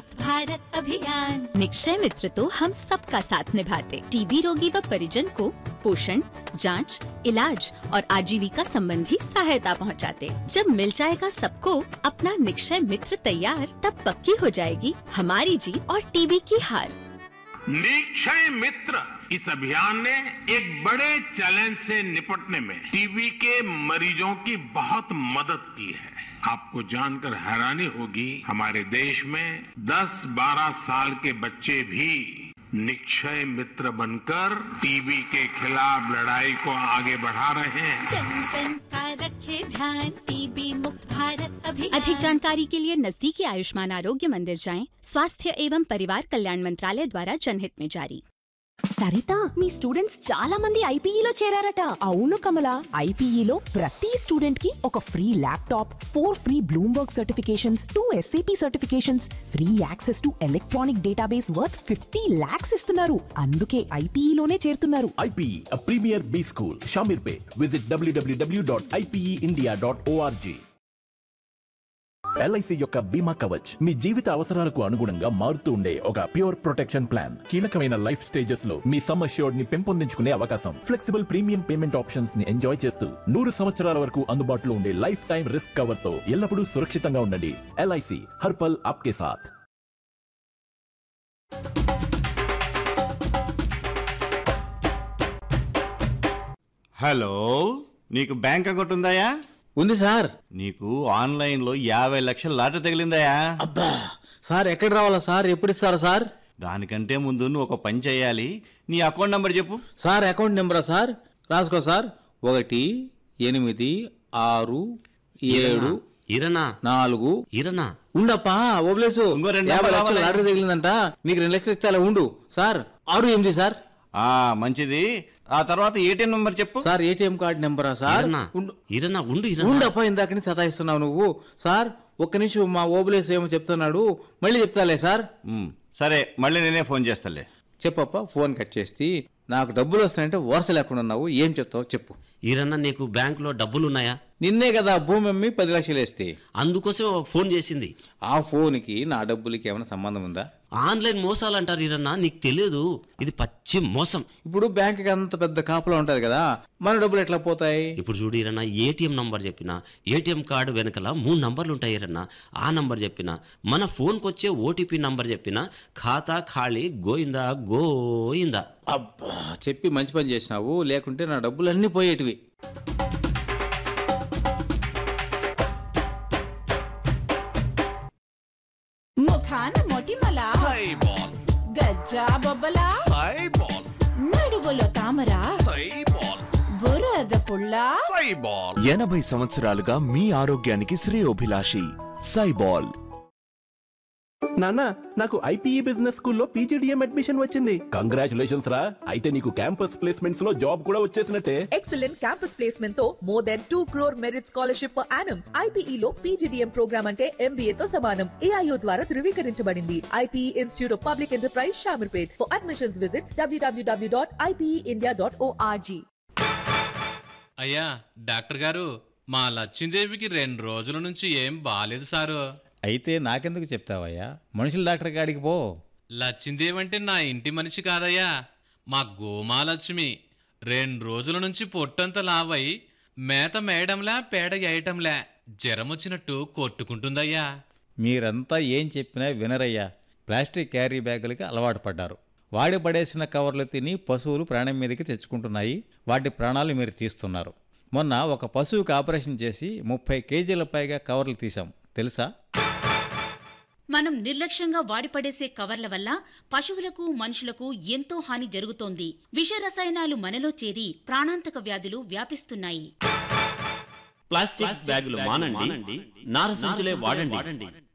मुक्त भारत अभियान। निक्षय मित्र तो हम सबका साथ निभाते, टीबी रोगी व परिजन को पोषण, जांच, इलाज और आजीविका संबंधी सहायता पहुंचाते। जब मिल जाएगा सबको अपना निक्षय मित्र तैयार, तब पक्की हो जाएगी हमारी जीत और टीबी की हार। निक्षय मित्र इस अभियान ने एक बड़े चैलेंज से निपटने में टीबी के मरीजों की बहुत मदद की है। आपको जानकर हैरानी होगी, हमारे देश में 10-12 साल के बच्चे भी निक्षय मित्र बनकर टीबी के खिलाफ लड़ाई को आगे बढ़ा रहे हैं। जन जन का रखे ध्यान, टीबी मुक्त भारत अभियान। अधिक जानकारी के लिए नजदीकी आयुष्मान आरोग्य मंदिर जाएं। स्वास्थ्य एवं परिवार कल्याण मंत्रालय द्वारा जनहित में जारी। సరిత మీ స్టూడెంట్స్ చాలా మంది ఐపీఈలో చేరారట. అవును కమల, ఐపీఈలో ప్రతి స్టూడెంట్ కి ఒక free laptop, 4 free Bloomberg certifications, 2 SAP certifications, free access to electronic database worth 50 lakhs ఇస్తున్నారు. అందుకే ఐపీఈలోనే చేరుతున్నారు. IPE, a premier B school, Shamirpet. Visit www.ipeindia.org. LIC యొక్క బీమా కవచ్ మీ జీవిత అవసరాలకు అనుగుణంగా మారుతూ ఉండే ఒక ప్యూర్ ప్రొటెక్షన్ ప్లాన్. కీలకమైన లైఫ్ స్టేజెస్ లో మీ సమ్ అష్యూర్డ్ ని పెంపొందించుకునే అవకాశం, ఫ్లెక్సిబుల్ ప్రీమియం పేమెంట్ ఆప్షన్స్ ని ఎంజాయ్ చేస్తూ 100 సంవత్సరాల వరకు అందుబాటులో ఉండే లైఫ్ టైం రిస్క్ కవర్ తో ఎల్లప్పుడూ సురక్షితంగా ఉండండి. LIC హర్ పల్ ఆప్కే సాథ్. హలో, నీకు బ్యాంక్ అకౌంట్ ఉందాయా? ఉంది సార్. నీకు ఆన్లైన్ లో 50 లక్షల లాటరీ తగిలిందాయా? అబ్బా సార్, ఎక్కడ రావాలా సార్? ఎప్పుడు ఇస్తారా సార్? దానికంటే ముందు నువ్వు ఒక పని చేయాలి. నీ అకౌంట్ నంబర్ చెప్పు. Sir account నెంబరా sir? రాసుకో సార్. 1 8 6 7 4 ఉండప్పా ఓబ్లేసు. ఇంకో 2 50 లక్షల లాటరీ తగిలిందంట. నీకు 2 లక్షలు ఇస్తా ఉండు సార్. 6 8 సార్. మంచిది. ఆ తర్వాత ఏటీఎం నంబర్ చెప్పు సార్. ATM card నెంబరా sir? ఉండప్పా, ఇందాకని సతాయిస్తున్నావు నువ్వు సార్. ఒక్క నిమిషం, మా ఓబులేసు ఏమో చెప్తున్నాడు, మళ్ళీ చెప్తాలే సార్. సరే, మళ్ళీ నేనే ఫోన్ చేస్తాలే. చెప్పప్ప. ఫోన్ కట్ చేసి నాకు డబ్బులు వస్తాయంటే వరుస లేకుండా ఉన్నావు. ఏం చెప్తావు చెప్పు. ఈరన్న, నీకు బ్యాంకులో డబ్బులున్నాయా? నిన్నే కదా భూమి అమ్మి 10 లక్షలు వేస్తే, అందుకోసం ఫోన్ చేసింది. ఆ ఫోన్కి నా డబ్బులకి ఏమైనా సంబంధం ఉందా? ఆన్లైన్ మోసాలు అంటారు ఈరన్న, నీకు తెలియదు. ఇది పచ్చి మోసం. ఇప్పుడు బ్యాంక్కి అంత పెద్ద కాపులా ఉంటది కదా, మన డబ్బులు ఎట్లా పోతాయి? ఇప్పుడు చూడు ఈరన్న, ఏటీఎం నంబర్ చెప్పిన, ఏటీఎం కార్డు వెనకల 3 నంబర్లు ఉంటాయి ఈరన్న. ఆ నంబర్ చెప్పిన, మన ఫోన్కి వచ్చే ఓటీపీ నంబర్ చెప్పిన, ఖాతా ఖాళీ గోయిందా గోయిందా. అబ్బా, చెప్పి మంచి పని చేసినావు, లేకుంటే నా డబ్బులు అన్నీ పోయేటివి. ముఖాన మొటిమల, గజ్జా బొబ్బల, నడుగులో తామర, బురద పుల్ల. 80 సంవత్సరాలుగా మీ ఆరోగ్యానికి శ్రేయోభిలాషి సైబాల్. నాన్న, నాకు ఐపీఈ బిజినెస్ స్కూల్లో PGDM అడ్మిషన్ వచ్చింది. కంగ్రాచులేషన్స్ రా. అయితే నీకు క్యాంపస్ ప్లేస్మెంట్స్ లో జాబ్ కూడా వచ్చేసినట్టే. ఎక్సలెంట్ క్యాంపస్ ప్లేస్మెంట్ తో more than 2 crore merit scholarship per annum. IPE లో PGDM ప్రోగ్రామ్ అంటే MBA తో సమానం. AIO ద్వారా ధృవీకరించబడింది. IPE institute of public enterprise, Shamirpet. For admissions visit www.ipeindia.org. అయ్యా డాక్టర్ గారు, మా లచ్చిందేవికి 2 రోజుల నుంచి ఏం బాలేదు సారు. అయితే నాకెందుకు చెప్తావయ్యా? మనుషుల డాక్టర్ కాడికి పో. లచ్చిందేవి అంటే నా ఇంటి మనిషి కాదయ్యా, మా గోమాలక్ష్మి. 2 రోజుల నుంచి పొట్టంతా లావై మేత మేయడంలా పేడ వేయటంలా జ్వరం వచ్చినట్టు కొట్టుకుంటుందయ్యా. మీరంతా ఏం చెప్పినా వినరయ్యా. ప్లాస్టిక్ క్యారీ బ్యాగులకి అలవాటు పడ్డారు. వాడి పడేసిన కవర్లు తిని పశువులు ప్రాణం మీదకి తెచ్చుకుంటున్నాయి. వాటి ప్రాణాలు మీరు తీస్తున్నారు. మొన్న ఒక పశువుకి ఆపరేషన్ చేసి 30 కేజీల పైగా కవర్లు తీసాం, తెలుసా? మనం నిర్లక్ష్యంగా వాడిపడేసే కవర్ల వల్ల పశువులకు, మనుషులకు ఎంతో హాని జరుగుతోంది. విష రసాయనాలు మనలో చేరి ప్రాణాంతక వ్యాధులు వ్యాపిస్తున్నాయి. ప్లాస్టిక్ బ్యాగులు మానండి, నార సంచులే వాడండి.